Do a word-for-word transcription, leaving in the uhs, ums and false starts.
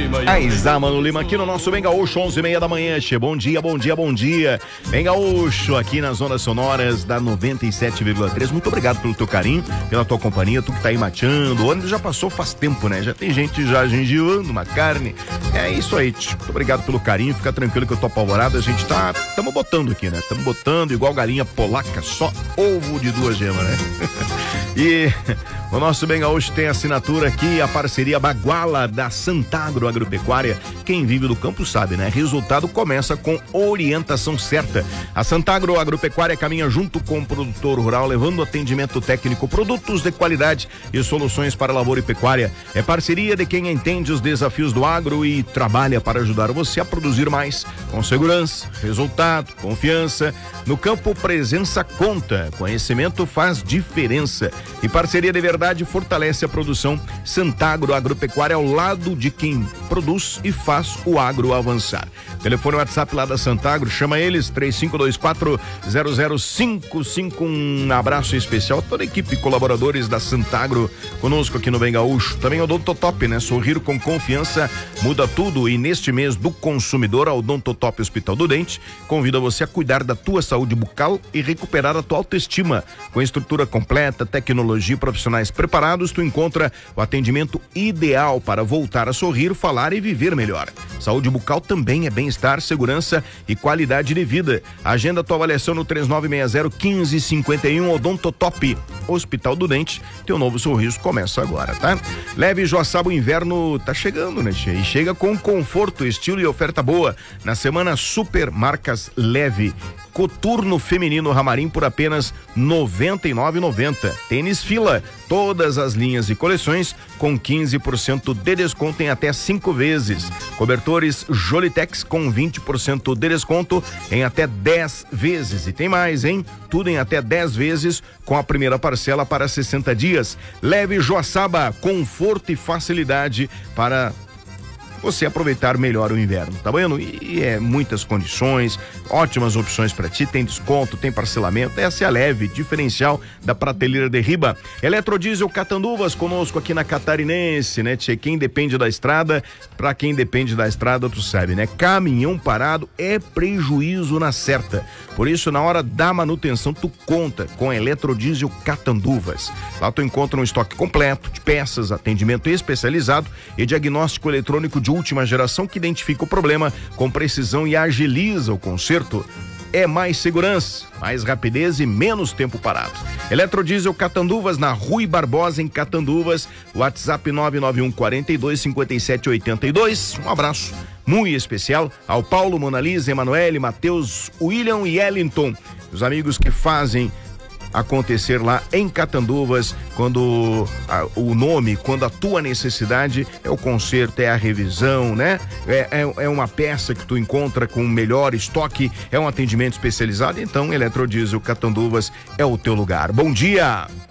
Aizá, Mano Lima, aqui no nosso Bem Gaúcho, onze e meia da manhã. Che, bom dia, bom dia, bom dia. Bem Gaúcho, aqui nas Ondas Sonoras da noventa e sete vírgula três. Muito obrigado pelo teu carinho, pela tua companhia, tu que tá aí mateando. O ano já passou faz tempo, né? Já tem gente já gengivando uma carne. É isso aí, tch. Muito obrigado pelo carinho. Fica tranquilo que eu tô apavorado. A gente tá, tamo botando aqui, né? Tamo botando igual galinha polaca, só ovo de duas gemas, né? E o nosso Bem Gaúcho tem assinatura aqui, a parceria Baguala da Santagro Agropecuária. Quem vive do campo sabe, né? Resultado começa com orientação certa. A Santagro Agropecuária caminha junto com o produtor rural, levando atendimento técnico, produtos de qualidade e soluções para lavoura e pecuária. É parceria de quem entende os desafios do agro e trabalha para ajudar você a produzir mais, com segurança, resultado, confiança. No campo, presença conta, conhecimento faz diferença. E parceria de verdade fortalece a produção. Santagro Agropecuária ao lado de quem produz e faz o agro avançar. Telefone WhatsApp lá da Santagro, chama eles, três cinco dois quatro, zero zero cinco cinco. Um abraço especial a toda a equipe e colaboradores da Santagro conosco aqui no Bem Gaúcho. Também o Odontotop, né? Sorrir com confiança muda tudo. E neste mês do consumidor, a Odontotop Hospital do Dente convida você a cuidar da tua saúde bucal e recuperar a tua autoestima. Com estrutura completa, tecnologia e profissionais preparados, tu encontra o atendimento ideal para voltar a sorrir, falar e viver melhor. Saúde bucal também é bem-estar, segurança e qualidade de vida. Agenda tua avaliação no três nove seis zero, um cinco cinco um. Odontotop Hospital do Dente. Teu novo sorriso começa agora, tá? Leve Joaçaba, o inverno tá chegando, né, tia? E chega com conforto, estilo e oferta boa. Na semana Super Marcas Leve. Coturno feminino Ramarim por apenas noventa e nove reais e noventa centavos. Tênis Fila, todas as linhas e coleções com quinze por cento de desconto em até cinco vezes. Cobertores Jolitex com vinte por cento de desconto em até dez vezes. E tem mais, hein? Tudo em até dez vezes com a primeira parcela para sessenta dias. Leve Joaçaba, conforto e facilidade para você aproveitar melhor o inverno, tá vendo? E é muitas condições, ótimas opções para ti, tem desconto, tem parcelamento. Essa é a Leve, diferencial da prateleira de riba. Eletrodiesel Catanduvas conosco aqui na Catarinense, né, tchê? Quem depende da estrada, pra quem depende da estrada, tu sabe, né? Caminhão parado é prejuízo na certa. Por isso, na hora da manutenção, tu conta com Eletrodiesel Catanduvas. Lá tu encontra um estoque completo de peças, atendimento especializado e diagnóstico eletrônico de última geração que identifica o problema com precisão e agiliza o conserto. É mais segurança, mais rapidez e menos tempo parado. Eletrodiesel Catanduvas na Rui Barbosa, em Catanduvas. WhatsApp nove nove um, quatro dois, cinco sete oito dois. Um abraço muito especial ao Paulo, Monalisa, Emanuele, Matheus, William e Ellington, os amigos que fazem acontecer lá em Catanduvas, quando a, o nome, quando a tua necessidade é o conserto, é a revisão, né? É, é, é uma peça que tu encontra com melhor estoque, é um atendimento especializado, então Eletrodiesel Catanduvas é o teu lugar. Bom dia!